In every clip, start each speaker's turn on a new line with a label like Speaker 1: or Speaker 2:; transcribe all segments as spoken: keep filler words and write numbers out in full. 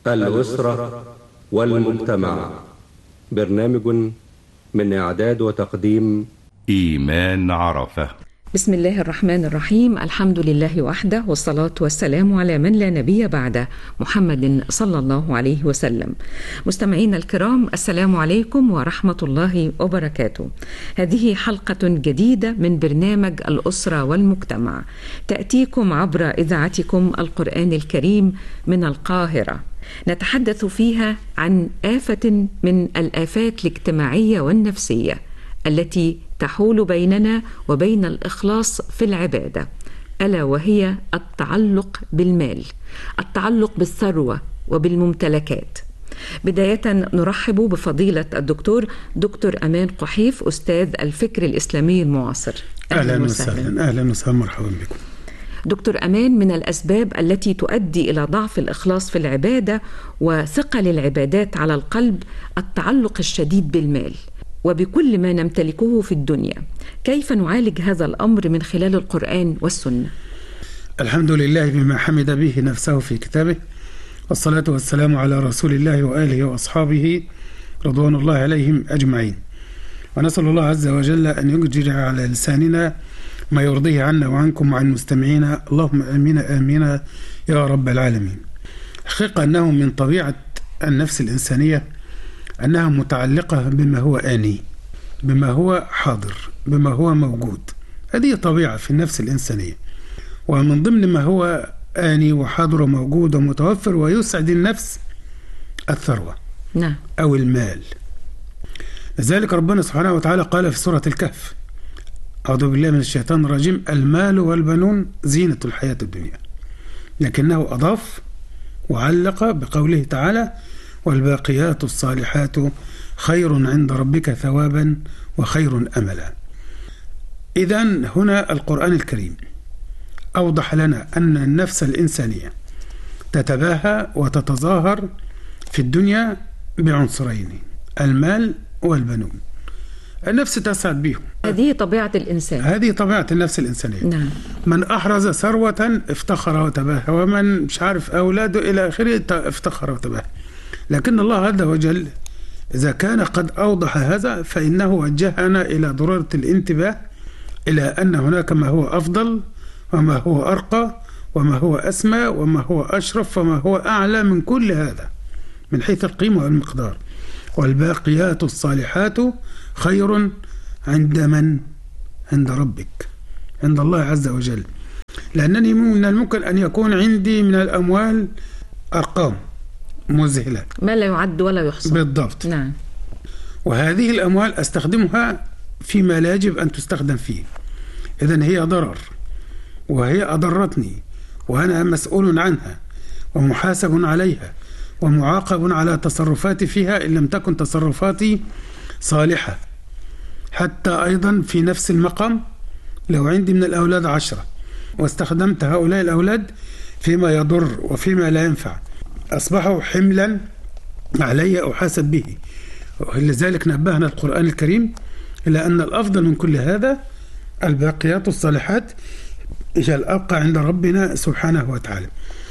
Speaker 1: الأسرة والمجتمع. برنامج من إعداد وتقديم
Speaker 2: إيمان عرفة.
Speaker 3: بسم الله الرحمن الرحيم. الحمد لله وحده، والصلاة والسلام على من لا نبي بعده، محمد صلى الله عليه وسلم. مستمعينا الكرام، السلام عليكم ورحمة الله وبركاته. هذه حلقة جديدة من برنامج الأسرة والمجتمع، تأتيكم عبر إذاعتكم القرآن الكريم من القاهرة. نتحدث فيها عن آفة من الآفات الاجتماعية والنفسية التي تحول بيننا وبين الإخلاص في العبادة، ألا وهي التعلق بالمال، التعلق بالثروة وبالممتلكات. بداية نرحب بفضيلة الدكتور دكتور أمان قحيف، أستاذ الفكر الإسلامي المعاصر.
Speaker 4: أهلا, أهلا وسهلا. أهلا وسهلا، مرحبا بكم
Speaker 3: دكتور أمان. من الأسباب التي تؤدي إلى ضعف الإخلاص في العبادة وثقل العبادات على القلب التعلق الشديد بالمال وبكل ما نمتلكه في الدنيا. كيف نعالج هذا الأمر من خلال القرآن والسنة؟
Speaker 4: الحمد لله بما حمد به نفسه في كتابه، والصلاة والسلام على رسول الله وآله وأصحابه رضوان الله عليهم أجمعين. ونسأل الله عز وجل أن يجري على لساننا ما يرضيه عنا وعنكم وعن مستمعينا، اللهم آمين آمين يا رب العالمين. حقيقة أنه من طبيعة النفس الإنسانية أنها متعلقة بما هو آني، بما هو حاضر، بما هو موجود. هذه طبيعة في النفس الإنسانية، ومن ضمن ما هو آني وحاضر وموجود ومتوفر ويسعد النفس الثروة
Speaker 3: نعم.
Speaker 4: أو المال. لذلك ربنا سبحانه وتعالى قال في سورة الكهف: أعوذ بالله من الشيطان الرجيم: المال والبنون زينة الحياة الدنيا. لكنه أضاف وعلق بقوله تعالى: والباقيات الصالحات خير عند ربك ثوابا وخير أملا. إذن هنا القرآن الكريم أوضح لنا أن النفس الإنسانية تتباهى وتتظاهر في الدنيا بعنصرين: المال والبنون. النفس تسعد بهم،
Speaker 3: هذه طبيعة الإنسان،
Speaker 4: هذه طبيعة النفس الإنسانية.
Speaker 3: نعم.
Speaker 4: من أحرز ثروة افتخر وتباهى، ومن مش عارف أولاده إلى آخره افتخر وتباهى. لكن الله عز وجل إذا كان قد أوضح هذا فإنه وجهنا إلى ضرورة الانتباه إلى أن هناك ما هو أفضل وما هو أرقى وما هو أسمى وما هو أشرف وما هو أعلى من كل هذا من حيث القيمة والمقدار. والباقيات الصالحات خير عند من؟ عند ربك، عند الله عز وجل. لأنني من الممكن أن يكون عندي من الأموال أرقام مذهلة،
Speaker 3: ما لا يعد ولا يحصى.
Speaker 4: بالضبط.
Speaker 3: نعم.
Speaker 4: وهذه الأموال أستخدمها فيما لا يجب أن تستخدم فيه، إذن هي ضرر، وهي أضرتني، وأنا مسؤول عنها ومحاسب عليها ومعاقب على تصرفاتي فيها إن لم تكن تصرفاتي صالحة. حتى أيضا في نفس المقام لو عندي من الأولاد عشرة واستخدمت هؤلاء الأولاد فيما يضر وفيما لا ينفع، أصبحوا حملا علي أحاسب به. ولذلك نبهنا القرآن الكريم إلى أن الأفضل من كل هذا الباقيات الصالحات هي الأبقى عند ربنا سبحانه وتعالى.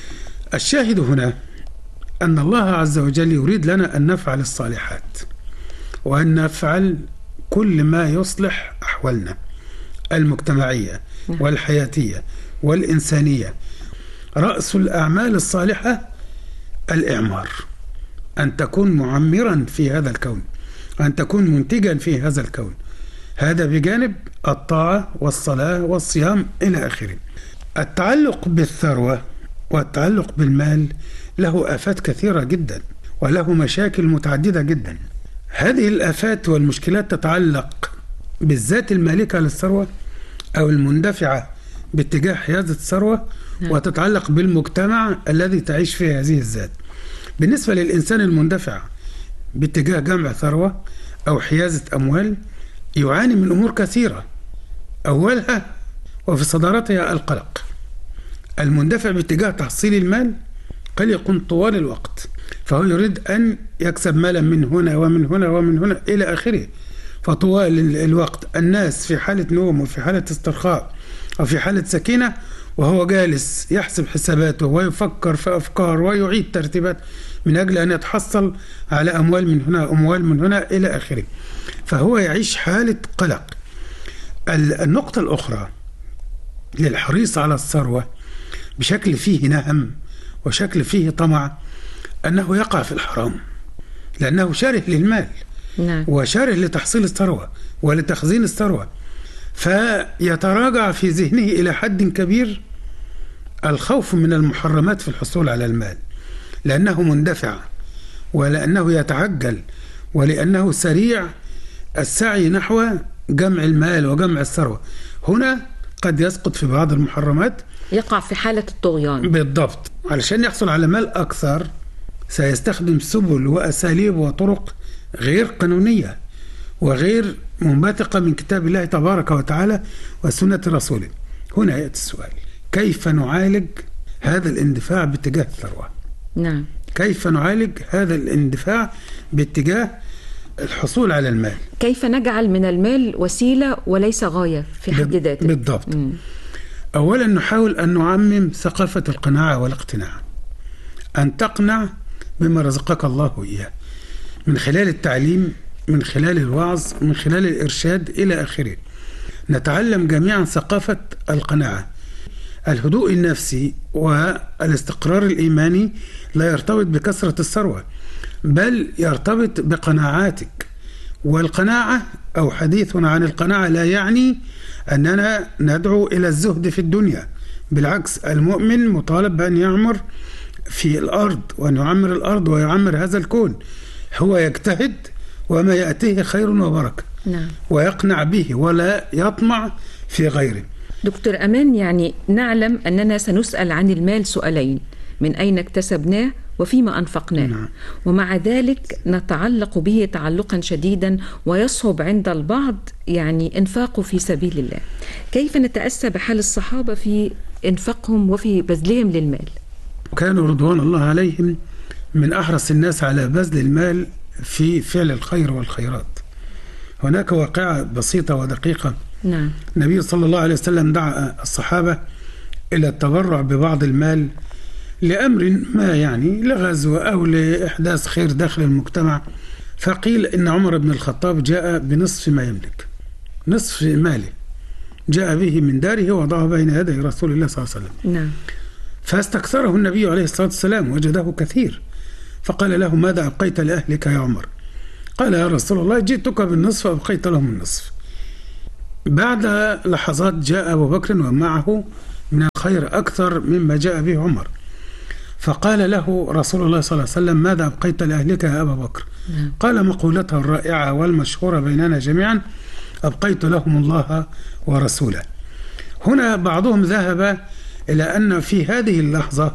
Speaker 4: الشاهد هنا أن الله عز وجل يريد لنا أن نفعل الصالحات وأن نفعل كل ما يصلح أحوالنا المجتمعية والحياتية والإنسانية. رأس الأعمال الصالحة الإعمار، أن تكون معمرا في هذا الكون، أن تكون منتجا في هذا الكون. هذا بجانب الطاعة والصلاة والصيام إلى آخره. التعلق بالثروة والتعلق بالمال له آفات كثيرة جدا وله مشاكل متعددة جدا. هذه الآفات والمشكلات تتعلق بالذات المالكة للثروة أو المندفعة باتجاه حيازة الثروة، وتتعلق بالمجتمع الذي تعيش فيه هذه الذات. بالنسبة للإنسان المندفع باتجاه جمع ثروة أو حيازة أموال يعاني من أمور كثيرة، أولها وفي صدارتها القلق. المندفع باتجاه تحصيل المال قلق طوال الوقت، فهو يريد أن يكسب مالا من هنا ومن هنا ومن هنا إلى آخره. فطوال الوقت الناس في حالة نوم وفي حالة استرخاء وفي حالة سكينة، وهو جالس يحسب حساباته ويفكر في أفكار ويعيد ترتيبات من أجل أن يتحصل على أموال من هنا أموال من هنا إلى آخره، فهو يعيش حالة قلق. النقطة الأخرى للحريص على الثروة بشكل فيه نهم وشكل فيه طمع أنه يقع في الحرام، لأنه شاره للمال
Speaker 3: نعم.
Speaker 4: وشاره لتحصيل الثروة ولتخزين الثروة، فيتراجع في ذهنه إلى حد كبير الخوف من المحرمات في الحصول على المال، لأنه مندفع ولأنه يتعجل ولأنه سريع السعي نحو جمع المال وجمع الثروة. هنا قد يسقط في بعض المحرمات،
Speaker 3: يقع في حالة الطغيان.
Speaker 4: بالضبط. علشان يحصل على مال أكثر سيستخدم سبل وأساليب وطرق غير قانونية وغير منبثقة من كتاب الله تبارك وتعالى وسنة رسوله. هنا يأتي السؤال: كيف نعالج هذا الاندفاع باتجاه الثروة؟
Speaker 3: نعم.
Speaker 4: كيف نعالج هذا الاندفاع باتجاه الحصول على المال؟
Speaker 3: كيف نجعل من المال وسيلة وليس غاية في حد ذاته؟
Speaker 4: بالضبط. م. أولا نحاول أن نعمم ثقافة القناعة والاقتناع، أن تقنع بما رزقك الله إياه من خلال التعليم، من خلال الوعظ، من خلال الإرشاد إلى آخره. نتعلم جميعا ثقافة القناعة. الهدوء النفسي والاستقرار الإيماني لا يرتبط بكثرة الثروة، بل يرتبط بقناعاتك. والقناعة أو حديثنا عن القناعة لا يعني أننا ندعو إلى الزهد في الدنيا، بالعكس، المؤمن مطالب بأن يعمر في الأرض وأن يعمر الأرض ويعمر هذا الكون. هو يجتهد وما يأتيه خير وبركة.
Speaker 3: نعم.
Speaker 4: ويقنع به ولا يطمع في غيره.
Speaker 3: دكتور أمان، يعني نعلم أننا سنسأل عن المال سؤالين: من أين اكتسبناه وفيما أنفقناه. نعم. ومع ذلك نتعلق به تعلقا شديدا ويصعب عند البعض يعني إنفاقه في سبيل الله. كيف نتأسى بحال الصحابة في إنفاقهم وفي بذلهم للمال؟
Speaker 4: كانوا رضوان الله عليهم من أحرص الناس على بذل المال في فعل الخير والخيرات. هناك واقعة بسيطة ودقيقة.
Speaker 3: نعم.
Speaker 4: النبي صلى الله عليه وسلم دعا الصحابة إلى التبرع ببعض المال لأمر ما، يعني لغزو أو لإحداث خير داخل المجتمع. فقيل إن عمر بن الخطاب جاء بنصف ما يملك، نصف ماله، جاء به من داره ووضعه بين يدي رسول الله صلى الله عليه وسلم.
Speaker 3: نعم.
Speaker 4: فاستكثره النبي عليه الصلاة والسلام، وجده كثير، فقال له: ماذا أبقيت لأهلك يا عمر؟ قال: يا رسول الله، جئتك بالنصف وأبقيت لهم النصف. بعد لحظات جاء أبو بكر ومعه من الخير أكثر مما جاء به عمر، فقال له رسول الله صلى الله عليه وسلم: ماذا أبقيت لأهلك يا أبا بكر؟ نعم. قال مقولته الرائعة والمشهورة بيننا جميعا: أبقيت لهم الله ورسوله. هنا بعضهم ذهب إلى أن في هذه اللحظة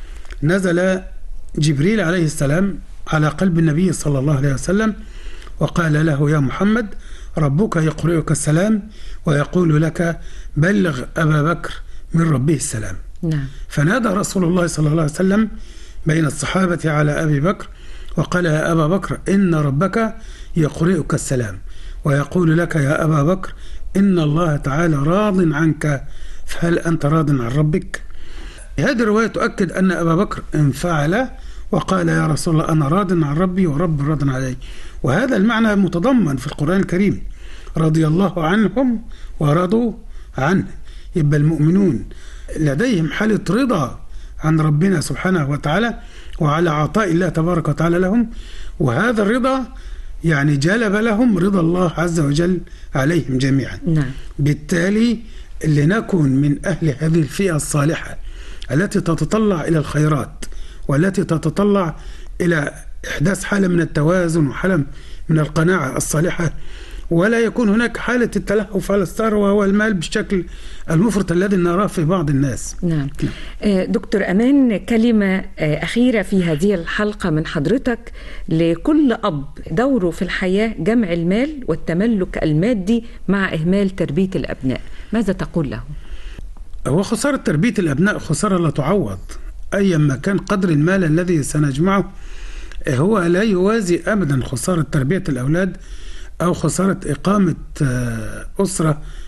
Speaker 4: نزل جبريل عليه السلام على قلب النبي صلى الله عليه وسلم وقال له: يا محمد، ربك يقرئك السلام ويقول لك بلغ أبا بكر من ربه السلام.
Speaker 3: نعم.
Speaker 4: فنادى رسول الله صلى الله عليه وسلم بين الصحابة على أبي بكر وقال: يا أبا بكر، إن ربك يقرئك السلام ويقول لك يا أبا بكر إن الله تعالى راض عنك، فهل أنت راض عن ربك؟ هذه الرواية تؤكد أن أبا بكر انفعل وقال: يا رسول الله، أنا راض عن ربي ورب راض علي. وهذا المعنى متضمن في القرآن الكريم: رضي الله عنهم ورضوا عنه. يبقى المؤمنون لديهم حالة رضا عن ربنا سبحانه وتعالى وعلى عطاء الله تبارك وتعالى لهم، وهذا الرضا يعني جلب لهم رضا الله عز وجل عليهم جميعا.
Speaker 3: نعم.
Speaker 4: بالتالي لنكن من أهل هذه الفئة الصالحة التي تتطلع إلى الخيرات والتي تتطلع إلى إحداث حالة من التوازن وحالة من القناعة الصالحة، ولا يكون هناك حالة التلهف على الثروة والمال بالشكل المفرط الذي نراه في بعض الناس.
Speaker 3: نعم. دكتور أمان، كلمة أخيرة في هذه الحلقة من حضرتك لكل أب دوره في الحياة جمع المال والتملك المادي مع إهمال تربية الأبناء، ماذا تقول له؟
Speaker 4: هو خسارة تربية الأبناء خسارة لا تعوض. أيما كان قدر المال الذي سنجمعه هو لا يوازي أبدا خسارة تربية الأولاد أو خسارة إقامة أسرة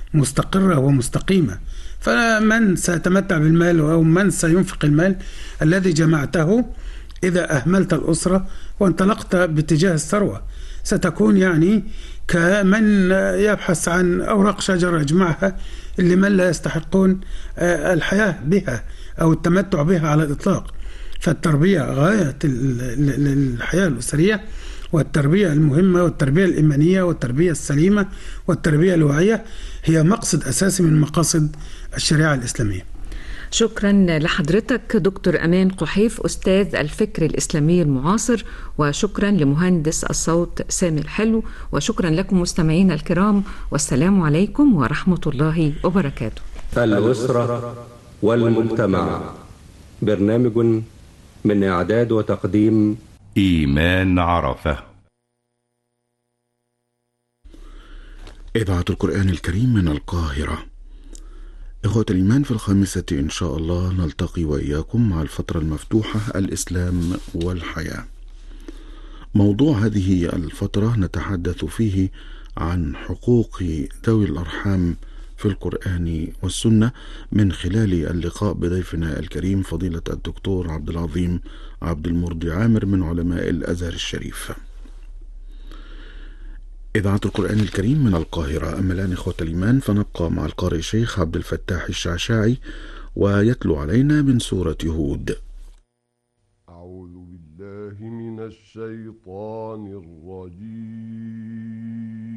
Speaker 4: مستقرة ومستقيمة. فمن سيتمتع بالمال أو من سينفق المال الذي جمعته إذا أهملت الأسرة وانطلقت باتجاه الثروة ستكون يعني كمن يبحث عن أوراق شجرة يجمعها لمن لا يستحقون الحياة بها أو التمتع بها على الإطلاق. فالتربية غاية الحياة الأسرية، والتربية المهمة والتربية الإيمانية والتربية السليمة والتربية الواعية هي مقصد أساسي من مقاصد الشريعة الإسلامية.
Speaker 3: شكرا لحضرتك دكتور أمان قحيف أستاذ الفكر الإسلامي المعاصر، وشكرا لمهندس الصوت سامي الحلو، وشكرا لكم مستمعينا الكرام، والسلام عليكم ورحمة الله وبركاته.
Speaker 1: الأسرة والمجتمع، برنامج من إعداد وتقديم
Speaker 2: إيمان عرفة.
Speaker 5: إذاعة القرآن الكريم من القاهرة. إخوة الإيمان، في الخامسة إن شاء الله نلتقي وإياكم مع الفترة المفتوحة الإسلام والحياة. موضوع هذه الفترة نتحدث فيه عن حقوق ذوي الأرحام في القرآن والسنة من خلال اللقاء بضيفنا الكريم فضيلة الدكتور عبد العظيم عبد المرضي عامر من علماء الأزهر الشريف. إذاعة القرآن الكريم من القاهرة. أما الآن إخوة الإيمان فنبقى مع القارئ الشيخ عبد الفتاح الشعشاعي ويتلو علينا من سورة هود.
Speaker 6: أعوذ بالله من الشيطان الرجيم.